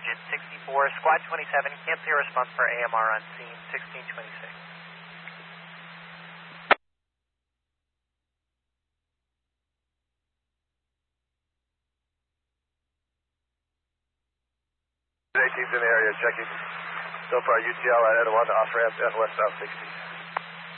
digit 64. Squad 27, can't see a response for AMR on scene, 1626. In the area, checking so far UTL at 1 off ramp and westbound 60.